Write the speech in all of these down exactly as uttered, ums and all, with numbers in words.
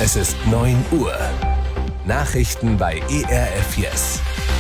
Es ist neun Uhr. Nachrichten bei E R F Yes.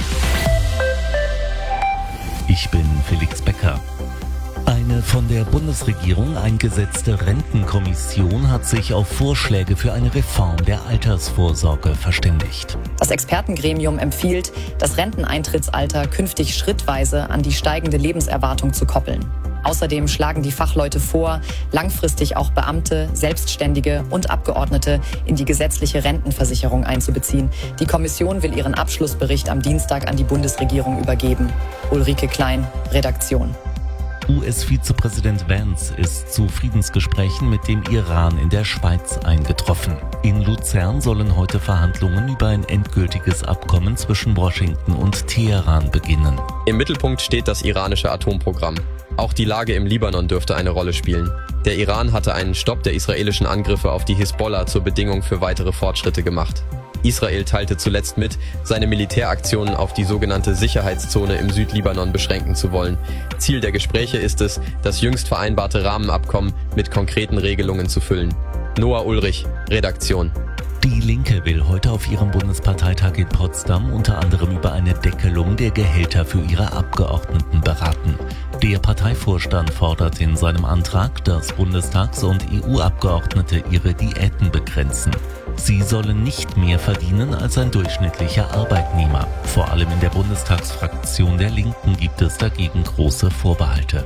Ich bin Felix Becker. Eine von der Bundesregierung eingesetzte Rentenkommission hat sich auf Vorschläge für eine Reform der Altersvorsorge verständigt. Das Expertengremium empfiehlt, das Renteneintrittsalter künftig schrittweise an die steigende Lebenserwartung zu koppeln. Außerdem schlagen die Fachleute vor, langfristig auch Beamte, Selbstständige und Abgeordnete in die gesetzliche Rentenversicherung einzubeziehen. Die Kommission will ihren Abschlussbericht am Dienstag an die Bundesregierung übergeben. Ulrike Klein, Redaktion. U S-Vizepräsident Vance ist zu Friedensgesprächen mit dem Iran in der Schweiz eingetroffen. In Luzern sollen heute Verhandlungen über ein endgültiges Abkommen zwischen Washington und Teheran beginnen. Im Mittelpunkt steht das iranische Atomprogramm. Auch die Lage im Libanon dürfte eine Rolle spielen. Der Iran hatte einen Stopp der israelischen Angriffe auf die Hisbollah zur Bedingung für weitere Fortschritte gemacht. Israel teilte zuletzt mit, seine Militäraktionen auf die sogenannte Sicherheitszone im Südlibanon beschränken zu wollen. Ziel der Gespräche ist es, das jüngst vereinbarte Rahmenabkommen mit konkreten Regelungen zu füllen. Noah Ulrich, Redaktion. Die Linke will heute auf ihrem Bundesparteitag in Potsdam unter anderem über eine Deckelung der Gehälter für ihre Abgeordneten beraten. Der Parteivorstand fordert in seinem Antrag, dass Bundestags- und E U-Abgeordnete ihre Diäten begrenzen. Sie sollen nicht mehr verdienen als ein durchschnittlicher Arbeitnehmer. Vor allem in der Bundestagsfraktion der Linken gibt es dagegen große Vorbehalte.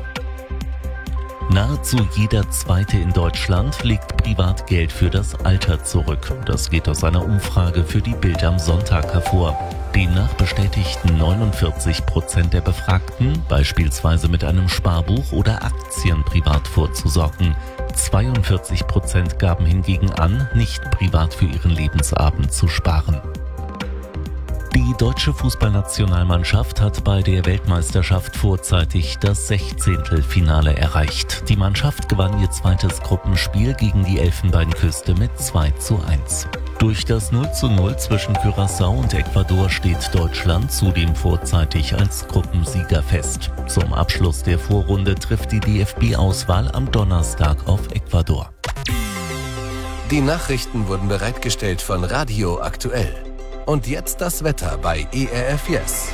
Nahezu jeder Zweite in Deutschland legt privat Geld für das Alter zurück. Das geht aus einer Umfrage für die Bild am Sonntag hervor. Demnach bestätigten neunundvierzig Prozent der Befragten, beispielsweise mit einem Sparbuch oder Aktien privat vorzusorgen. zweiundvierzig Prozent gaben hingegen an, nicht privat für ihren Lebensabend zu sparen. Die deutsche Fußballnationalmannschaft hat bei der Weltmeisterschaft vorzeitig das Sechzehntelfinale erreicht. Die Mannschaft gewann ihr zweites Gruppenspiel gegen die Elfenbeinküste mit zwei zu eins. Durch das null zu null zwischen Curaçao und Ecuador steht Deutschland zudem vorzeitig als Gruppensieger fest. Zum Abschluss der Vorrunde trifft die D F B-Auswahl am Donnerstag auf Ecuador. Die Nachrichten wurden bereitgestellt von Radio Aktuell. Und jetzt das Wetter bei E R F Yes.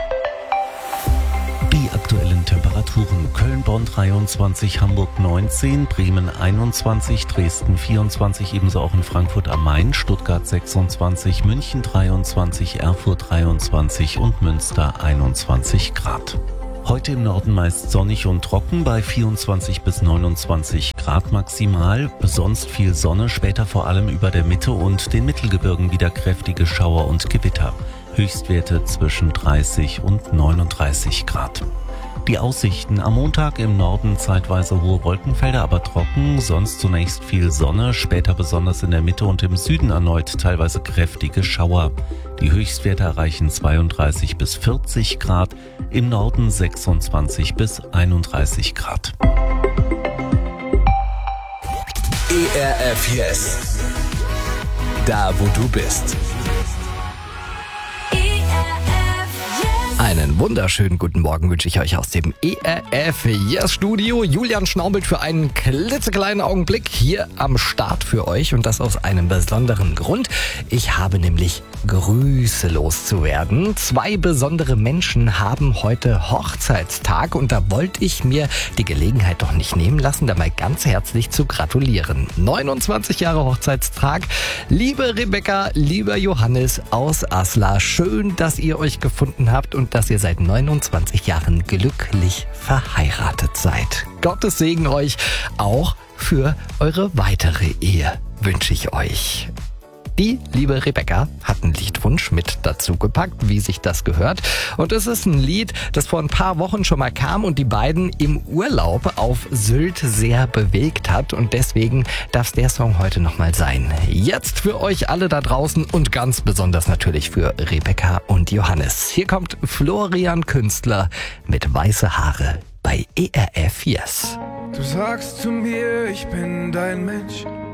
Die aktuellen Temperaturen: Köln, Bonn dreiundzwanzig, Hamburg neunzehn, Bremen einundzwanzig, Dresden vierundzwanzig, ebenso auch in Frankfurt am Main, Stuttgart sechsundzwanzig, München dreiundzwanzig, Erfurt dreiundzwanzig und Münster einundzwanzig Grad. Heute im Norden meist sonnig und trocken bei vierundzwanzig bis neunundzwanzig Grad maximal. Sonst viel Sonne, später vor allem über der Mitte und den Mittelgebirgen wieder kräftige Schauer und Gewitter. Höchstwerte zwischen dreißig und neununddreißig Grad. Die Aussichten: am Montag im Norden zeitweise hohe Wolkenfelder, aber trocken, sonst zunächst viel Sonne, später besonders in der Mitte und im Süden erneut teilweise kräftige Schauer. Die Höchstwerte erreichen zweiunddreißig bis vierzig Grad, im Norden sechsundzwanzig bis einunddreißig Grad. E R F Yes. Da, wo du bist. Einen wunderschönen guten Morgen wünsche ich euch aus dem E R F Yes Studio. Julian schnaubelt für einen klitzekleinen Augenblick hier am Start für euch, und das aus einem besonderen Grund. Ich habe nämlich Grüße loszuwerden. Zwei besondere Menschen haben heute Hochzeitstag, und da wollte ich mir die Gelegenheit doch nicht nehmen lassen, da mal ganz herzlich zu gratulieren. neunundzwanzig Jahre Hochzeitstag. Liebe Rebecca, lieber Johannes aus Asla, schön, dass ihr euch gefunden habt und dass ihr seit neunundzwanzig Jahren glücklich verheiratet seid. Gottes Segen euch auch für eure weitere Ehe, wünsche ich euch. Die liebe Rebecca hat einen Liedwunsch mit dazu gepackt, wie sich das gehört. Und es ist ein Lied, das vor ein paar Wochen schon mal kam und die beiden im Urlaub auf Sylt sehr bewegt hat. Und deswegen darf der Song heute nochmal sein. Jetzt für euch alle da draußen und ganz besonders natürlich für Rebecca und Johannes. Hier kommt Florian Künstler mit Weiße Haare bei E R F Yes. Du sagst zu mir, ich bin dein Mensch.